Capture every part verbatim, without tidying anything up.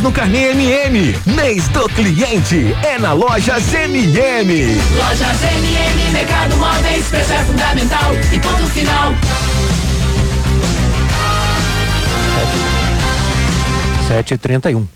no carnê M M. Mês do cliente é na Lojas M M. Lojas M M, Mercado Móveis, preço é fundamental e ponto final. sete e trinta e um.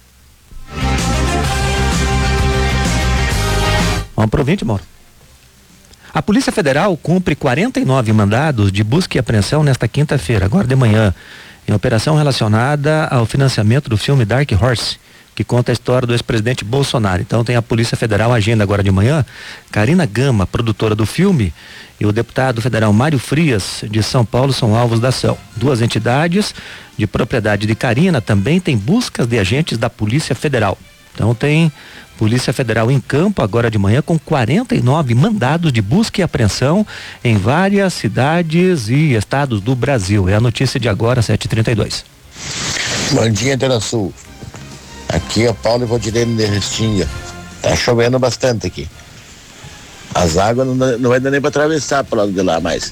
Vamos pro vinte, Mauro. A Polícia Federal cumpre quarenta e nove mandados de busca e apreensão nesta quinta-feira, agora de manhã, em operação relacionada ao financiamento do filme Dark Horse, que conta a história do ex-presidente Bolsonaro. Então tem a Polícia Federal agindo agora de manhã. Karina Gama, produtora do filme, e o deputado federal Mário Frias, de São Paulo, são alvos da ação. Duas entidades de propriedade de Karina também têm buscas de agentes da Polícia Federal. Então tem Polícia Federal em campo agora de manhã com quarenta e nove mandados de busca e apreensão em várias cidades e estados do Brasil. É a notícia de agora, sete e trinta e dois. Bom dia, Antena Sul. Aqui é o Paulo e Valdirene de Restinga. Tá chovendo bastante aqui. As águas não, não vai dar nem pra atravessar pro lado de lá mais.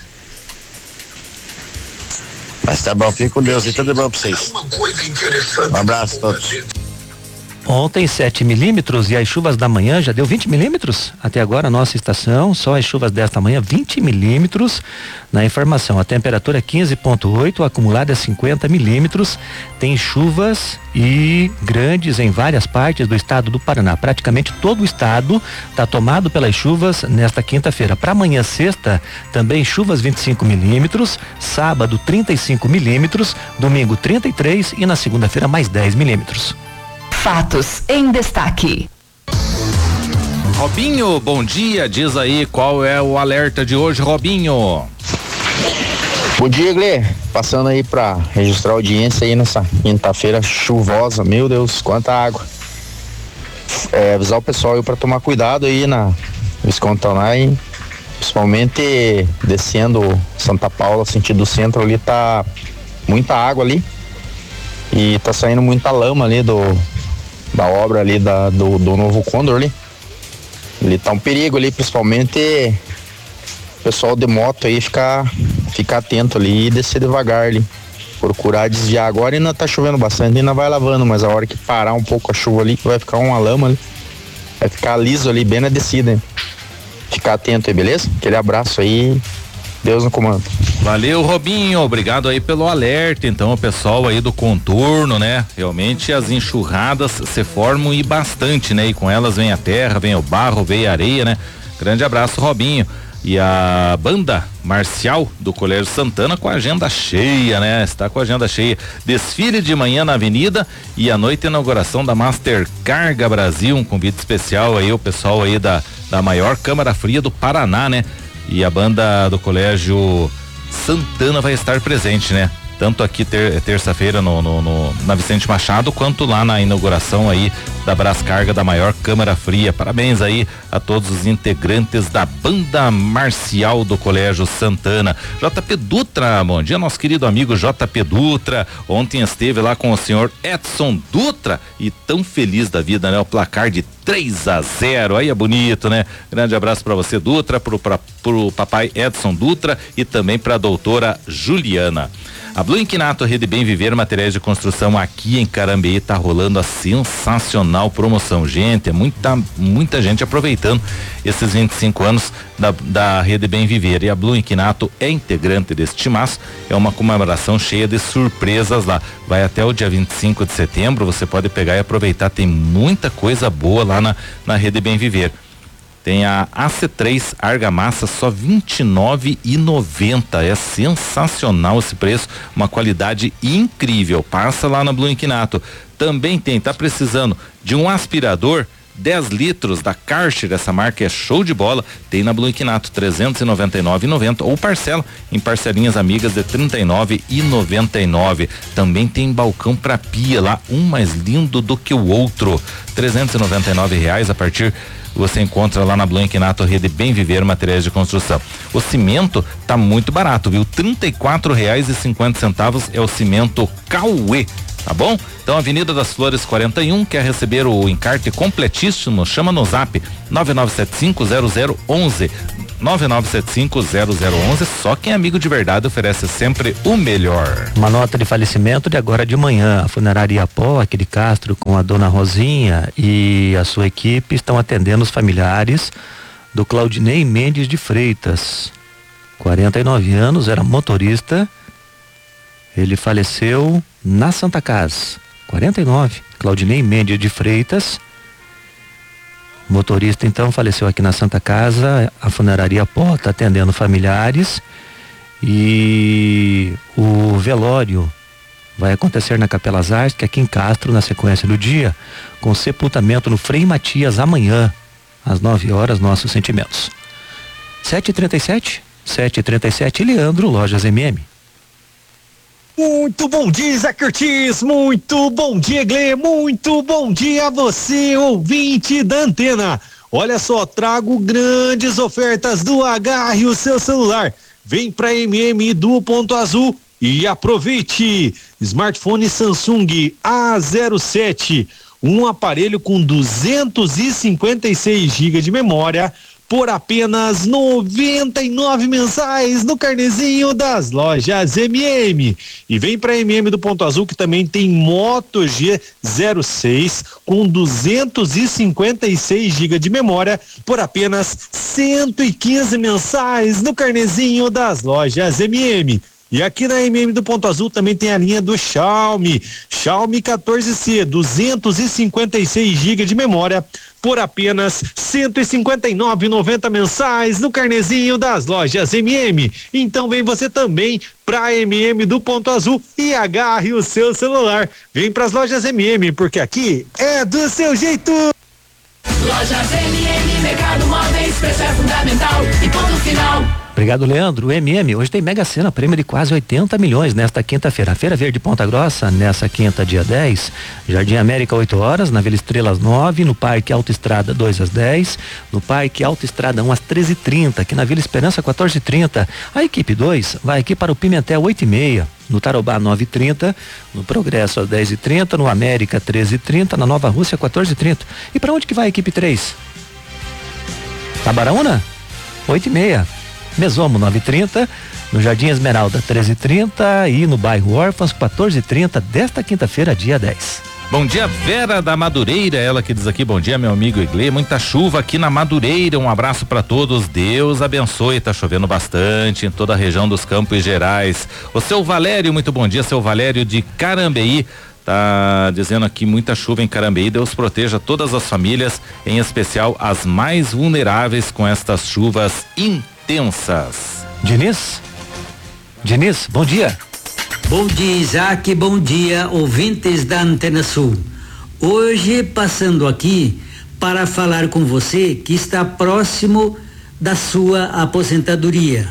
Mas tá bom, fica com Deus e tudo bom pra vocês. Um abraço a todos. Ontem sete milímetros e as chuvas da manhã já deu vinte milímetros. Até agora a nossa estação, só as chuvas desta manhã, vinte milímetros. Na informação, a temperatura é quinze vírgula oito, acumulada é cinquenta milímetros. Tem chuvas e grandes em várias partes do estado do Paraná. Praticamente todo o estado está tomado pelas chuvas nesta quinta-feira. Para amanhã, sexta, também chuvas vinte e cinco milímetros. Sábado, trinta e cinco milímetros. Domingo, trinta e três e na segunda-feira mais dez milímetros. Fatos em destaque. Robinho, bom dia, diz aí qual é o alerta de hoje, Robinho. Bom dia, Glê, passando aí pra registrar a audiência aí nessa quinta-feira chuvosa, meu Deus, quanta água. É, avisar o pessoal aí pra tomar cuidado aí na Visconti, principalmente descendo Santa Paula, sentido centro ali, tá muita água ali e tá saindo muita lama ali do da obra ali da, do, do novo Condor ali. Ele tá um perigo ali, principalmente o pessoal de moto aí ficar, ficar atento ali e descer devagar ali. Procurar desviar agora. Ainda tá chovendo bastante, ainda vai lavando, mas a hora que parar um pouco a chuva ali, vai ficar uma lama ali. Vai ficar liso ali, bem na descida, hein? Ficar atento aí, beleza? Aquele abraço aí. Deus no comando. Valeu, Robinho, obrigado aí pelo alerta, então, o pessoal aí do contorno, né? Realmente as enxurradas se formam e bastante, né? E com elas vem a terra, vem o barro, vem a areia, né? Grande abraço, Robinho. E a banda marcial do Colégio Santana com a agenda cheia, né? Está com a agenda cheia. Desfile de manhã na avenida e à noite inauguração da Master Carga Brasil, um convite especial aí, o pessoal aí da, da maior Câmara Fria do Paraná, né? E a banda do Colégio Santana vai estar presente, né? Tanto aqui ter, terça-feira no, no, no, na Vicente Machado, quanto lá na inauguração aí da Brascarga da maior Câmara Fria. Parabéns aí a todos os integrantes da banda marcial do Colégio Santana. J P Dutra, bom dia, nosso querido amigo J P Dutra. Ontem esteve lá com o senhor Edson Dutra e tão feliz da vida, né? O placar de três a zero, aí é bonito, né? Grande abraço para você, Dutra, pro, pra, pro papai Edson Dutra e também pra doutora Juliana. A Blue Inquinato Rede Bem Viver Materiais de Construção aqui em Carambeí tá rolando a sensacional promoção. Gente, é muita, muita gente aproveitando esses vinte e cinco anos da, da Rede Bem Viver. E a Blue Inquinato é integrante deste timaço, é uma comemoração cheia de surpresas lá. Vai até o dia vinte e cinco de setembro, você pode pegar e aproveitar, tem muita coisa boa lá na, na Rede Bem Viver. Tem a A C três argamassa só vinte e nove reais e noventa centavos. É sensacional esse preço, uma qualidade incrível. Passa lá na Blue Inquinato. Também tem, tá precisando de um aspirador dez litros da Karcher, essa marca é show de bola, tem na Blue Inquinato trezentos e noventa e nove reais e noventa centavos ou parcela em parcelinhas amigas de trinta e nove reais e noventa e nove centavos. Também tem balcão para pia lá, um mais lindo do que o outro, trezentos e noventa e nove reais a partir você encontra lá na Blue Inquinato Rede Bem Viver Materiais de Construção. O cimento tá muito barato, viu? trinta e quatro reais e cinquenta centavos é o cimento Cauê. Tá bom? Então, Avenida das Flores quarenta e um, quer receber o encarte completíssimo? Chama no zap nove nove sete cinco zero zero um um. nove nove sete cinco zero zero um um. Só quem é amigo de verdade oferece sempre o melhor. Uma nota de falecimento de agora de manhã. A funerária Iapó, aqui de Castro, com a dona Rosinha e a sua equipe estão atendendo os familiares do Claudinei Mendes de Freitas. quarenta e nove anos, era motorista. Ele faleceu na Santa Casa. quarenta e nove. Claudinei Mendes de Freitas. Motorista, então, faleceu aqui na Santa Casa. A funerária Pó está atendendo familiares. E o velório vai acontecer na Capela Zars, que aqui em Castro, na sequência do dia, com sepultamento no Frei Matias amanhã, às nove horas, nossos sentimentos. sete e trinta e sete, sete e trinta e sete, Leandro, Lojas M M. Muito bom dia, Zé Curtis, muito bom dia, Glê, muito bom dia a você, ouvinte da Antena. Olha só, trago grandes ofertas do Agarre o seu celular. Vem pra M M do Ponto Azul e aproveite. Smartphone Samsung A zero sete, um aparelho com duzentos e cinquenta e seis gigas de memória por apenas noventa e nove mensais no carnezinho das lojas M M. E vem para M M do Ponto Azul, que também tem Moto G zero seis com duzentos e cinquenta e seis gigas de memória por apenas cento e quinze mensais no carnezinho das lojas M M. E aqui na M M do Ponto Azul também tem a linha do Xiaomi, Xiaomi quatorze C, duzentos e cinquenta e seis gigas de memória por apenas cento e cinquenta e nove reais e noventa centavos mensais no carnezinho das lojas M M. Então vem você também pra M M do Ponto Azul e agarre o seu celular. Vem pras lojas M M, porque aqui é do seu jeito. Lojas M M, Mercado Móveis, preço é fundamental e ponto final. Obrigado, Leandro. O M M, hoje tem Mega Sena, prêmio de quase oitenta milhões nesta quinta-feira. Feira Verde Ponta Grossa, nessa quinta, dia dez. Jardim América, oito horas. Na Vila Estrela, às nove. No Parque Autoestrada, dois às dez. No Parque Autoestrada, um às treze e trinta. Aqui na Vila Esperança, quatorze e trinta. A equipe dois vai aqui para o Pimentel, oito e meia. No Tarobá, nove e trinta. No Progresso, às dez e trinta. No América, treze e trinta. Na Nova Rússia, quatorze e trinta. E para onde que vai a equipe três? Tabaraúna? oito e meia. Mesomo, nove e trinta, no Jardim Esmeralda, treze e trinta e no bairro Órfãos, quatorze e trinta desta quinta-feira, dia dez. Bom dia, Vera da Madureira, ela que diz aqui, bom dia, meu amigo Iglê, muita chuva aqui na Madureira, um abraço para todos, Deus abençoe, tá chovendo bastante em toda a região dos Campos Gerais. O seu Valério, muito bom dia, seu Valério de Carambeí, tá dizendo aqui muita chuva em Carambeí, Deus proteja todas as famílias, em especial as mais vulneráveis com estas chuvas intensas. Diniz? Diniz, bom dia. Bom dia, Isaac, bom dia, ouvintes da Antena Sul. Hoje passando aqui para falar com você que está próximo da sua aposentadoria.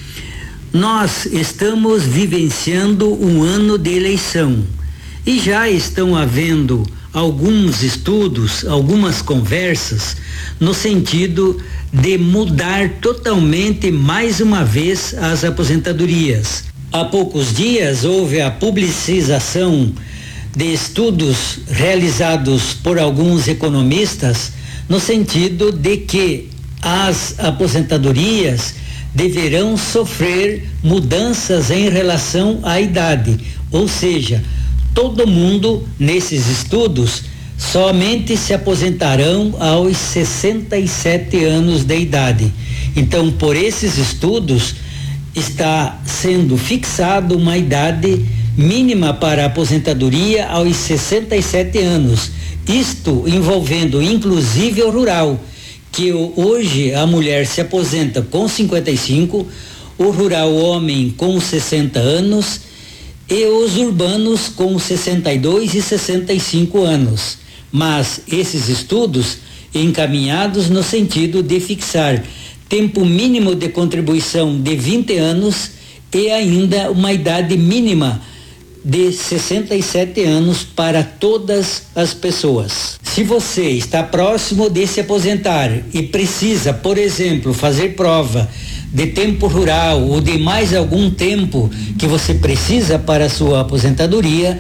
Nós estamos vivenciando um ano de eleição e já estão havendo alguns estudos, algumas conversas no sentido de mudar totalmente mais uma vez as aposentadorias. Há poucos dias houve a publicização de estudos realizados por alguns economistas no sentido de que as aposentadorias deverão sofrer mudanças em relação à idade, ou seja, todo mundo nesses estudos somente se aposentarão aos sessenta e sete anos de idade. Então, por esses estudos, está sendo fixado uma idade mínima para a aposentadoria aos sessenta e sete anos. Isto envolvendo inclusive o rural, que hoje a mulher se aposenta com cinquenta e cinco, o rural homem com sessenta anos e os urbanos com sessenta e dois e sessenta e cinco anos. Mas esses estudos encaminhados no sentido de fixar tempo mínimo de contribuição de vinte anos e ainda uma idade mínima de sessenta e sete anos para todas as pessoas. Se você está próximo de se aposentar e precisa, por exemplo, fazer prova de tempo rural ou de mais algum tempo que você precisa para a sua aposentadoria,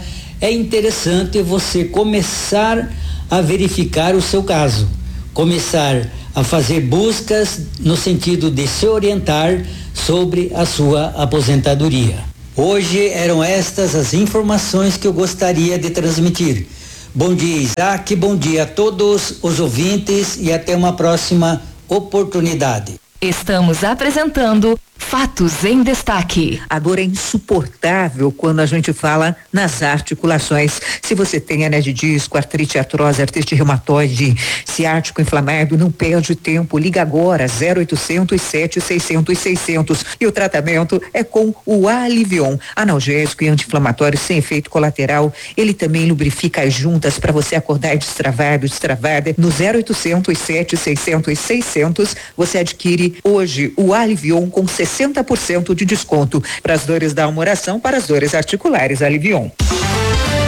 é interessante você começar a verificar o seu caso, começar a fazer buscas no sentido de se orientar sobre a sua aposentadoria. Hoje eram estas as informações que eu gostaria de transmitir. Bom dia, Isaac, bom dia a todos os ouvintes e até uma próxima oportunidade. Estamos apresentando Fatos em Destaque. A dor é insuportável quando a gente fala nas articulações. Se você tem hernia de disco, artrite, artrose, artrite reumatoide, ciático inflamado, não perde tempo. Liga agora, zero oitocentos, sete seiscentos, seiscentos. E o tratamento é com o Alivion, analgésico e anti-inflamatório sem efeito colateral. Ele também lubrifica as juntas para você acordar destravado, destravada. No zero oitocentos, sete seiscentos, seiscentos, você adquire hoje o Alivion com sessenta por cento de desconto para as dores da almoração, para as dores articulares. Alivion.